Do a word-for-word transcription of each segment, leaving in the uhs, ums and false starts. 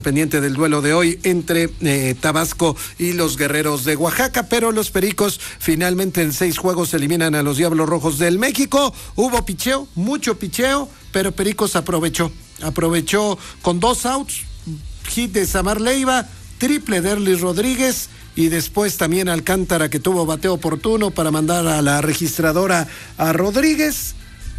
pendiente del duelo de hoy entre eh, Tabasco y los Guerreros de Oaxaca, pero los Pericos finalmente en seis juegos eliminan a los Diablos Rojos del México. Hubo picheo, mucho picheo, pero Pericos aprovechó, aprovechó con dos outs, hit de Samar Leiva, triple de Erlis Rodríguez y después también Alcántara, que tuvo bateo oportuno para mandar a la registradora a Rodríguez,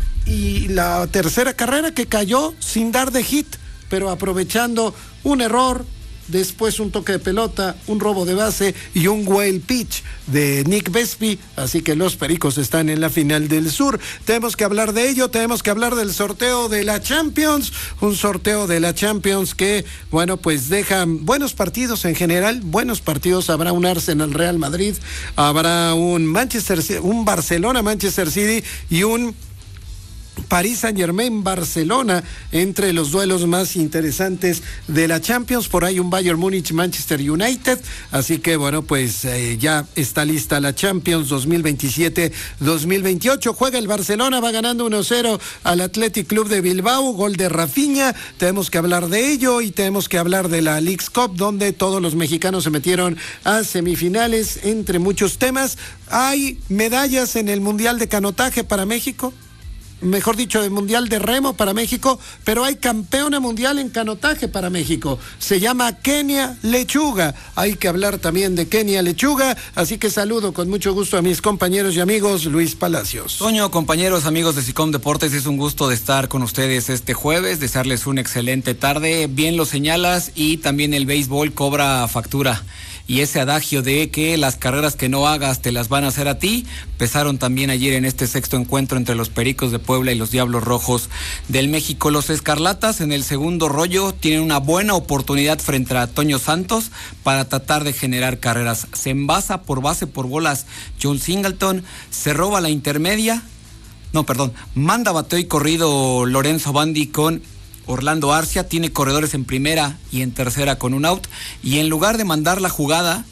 y la tercera carrera que cayó sin dar de hit, pero aprovechando un error, después un toque de pelota, un robo de base y un whale pitch de Nick Vespi, así que los Pericos están en la final del sur. Tenemos que hablar de ello, tenemos que hablar del sorteo de la Champions, un sorteo de la Champions que, bueno, pues deja buenos partidos en general, buenos partidos. Habrá un Arsenal Real Madrid, habrá un Manchester, un Barcelona Manchester City y un París Saint-Germain Barcelona, entre los duelos más interesantes de la Champions. Por ahí un Bayern Múnich Manchester United, así que bueno, pues eh, ya está lista la Champions dos mil veintisiete dos mil veintiocho. Juega el Barcelona, va ganando uno cero al Athletic Club de Bilbao, gol de Rafinha. Tenemos que hablar de ello y tenemos que hablar de la Leagues Cup, donde todos los mexicanos se metieron a semifinales, entre muchos temas. Hay medallas en el Mundial de Canotaje para México, mejor dicho, el Mundial de Remo para México, pero hay campeona mundial en canotaje para México. Se llama Kenia Lechuga. Hay que hablar también de Kenia Lechuga, así que saludo con mucho gusto a mis compañeros y amigos. Luis Palacios. Toño, compañeros, amigos de SICOM Deportes, es un gusto de estar con ustedes este jueves, desearles una excelente tarde. Bien lo señalas, y también el béisbol cobra factura. Y ese adagio de que las carreras que no hagas te las van a hacer a ti, pesaron también ayer en este sexto encuentro entre los Pericos de Puebla y los Diablos Rojos del México. Los Escarlatas en el segundo rollo tienen una buena oportunidad frente a Toño Santos para tratar de generar carreras. Se envasa por base por bolas John Singleton, se roba la intermedia, no, perdón, manda bateo y corrido Lorenzo Bandi con Orlando Arcia, tiene corredores en primera y en tercera con un out, y en lugar de mandar la jugada,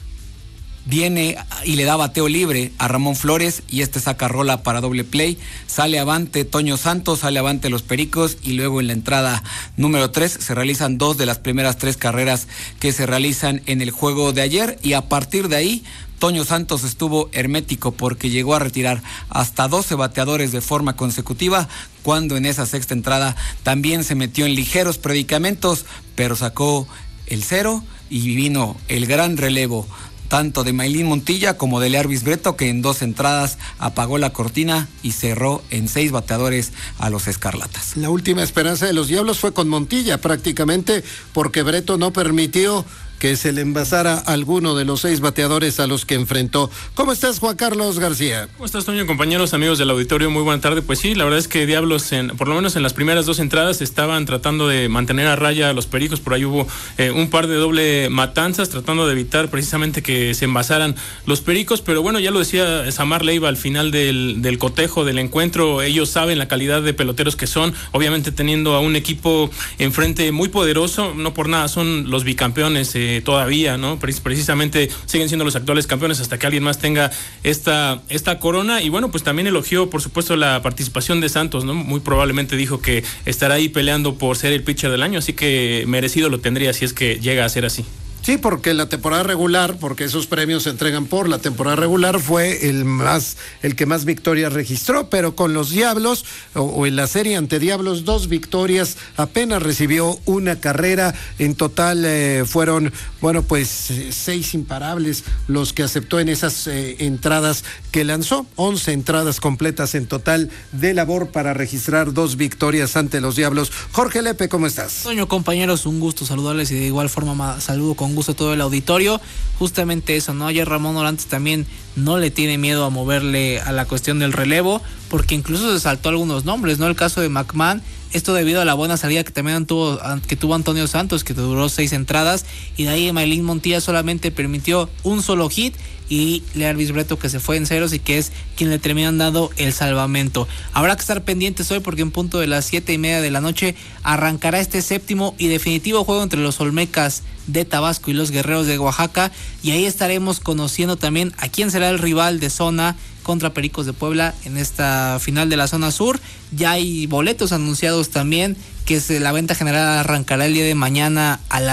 viene y le da bateo libre a Ramón Flores, y este saca rola para doble play. Sale avante Toño Santos, sale avante los Pericos, y luego en la entrada número tres se realizan dos de las primeras tres carreras que se realizan en el juego de ayer, y a partir de ahí Toño Santos estuvo hermético porque llegó a retirar hasta doce bateadores de forma consecutiva, cuando en esa sexta entrada también se metió en ligeros predicamentos, pero sacó el cero y vino el gran relevo tanto de Maylin Montilla como de Learvis Breto, que en dos entradas apagó la cortina y cerró en seis bateadores a los Escarlatas. La última esperanza de los Diablos fue con Montilla prácticamente, porque Breto no permitió que se le envasara alguno de los seis bateadores a los que enfrentó. ¿Cómo estás, Juan Carlos García? ¿Cómo estás, Toño? Compañeros, amigos del auditorio, muy buena tarde. Pues sí, la verdad es que Diablos, en, por lo menos en las primeras dos entradas, estaban tratando de mantener a raya a los Pericos. Por ahí hubo eh, un par de doble matanzas, tratando de evitar precisamente que se envasaran los Pericos, pero bueno, ya lo decía Samar Leiva al final del, del cotejo del encuentro. Ellos saben la calidad de peloteros que son, obviamente teniendo a un equipo enfrente muy poderoso, no por nada son los bicampeones eh, todavía, ¿no? Precisamente siguen siendo los actuales campeones hasta que alguien más tenga esta, esta corona. Y bueno, pues también elogió, por supuesto, la participación de Santos, ¿no? Muy probablemente dijo que estará ahí peleando por ser el pitcher del año, así que merecido lo tendría si es que llega a ser así. Sí, porque la temporada regular, porque esos premios se entregan por la temporada regular, fue el más, el que más victorias registró, pero con los Diablos, o, o en la serie ante Diablos, dos victorias, apenas recibió una carrera. En total eh, fueron, bueno, pues eh, seis imparables los que aceptó en esas eh, entradas que lanzó, once entradas completas en total de labor para registrar dos victorias ante los Diablos. Jorge Lepe, ¿cómo estás? Toño, compañeros, un gusto saludarles, y de igual forma saludo con gusto a todo el auditorio. Justamente eso, ¿no? Ayer Ramón Orantes también no le tiene miedo a moverle a la cuestión del relevo, porque incluso se saltó algunos nombres, ¿no? El caso de McMahon, esto debido a la buena salida que también tuvo, que tuvo Antonio Santos, que duró seis entradas, y de ahí Maylin Montilla solamente permitió un solo hit, y Learvis Breto, que se fue en ceros y que es quien le terminan dando el salvamento. Habrá que estar pendientes hoy, porque en punto de las siete y media de la noche arrancará este séptimo y definitivo juego entre los Olmecas de Tabasco y los Guerreros de Oaxaca, y ahí estaremos conociendo también a quién será el rival de zona contra Pericos de Puebla en esta final de la zona sur. Ya hay boletos anunciados también, que es la venta general arrancará el día de mañana a la